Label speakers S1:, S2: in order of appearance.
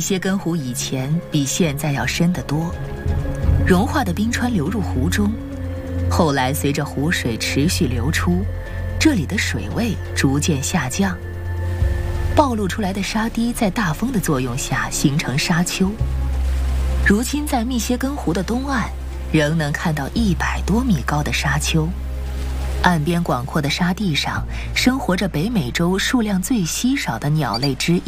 S1: 歇根湖以前比现在要深得多，融化的冰川流入湖中，后来随着湖水持续流出，这里的水位逐渐下降，暴露出来的沙滴在大风的作用下形成沙丘。如今在密歇根湖的东岸，仍能看到100多米高的沙丘。岸边广阔的沙地上，生活着北美洲数量最稀少的鸟类之一。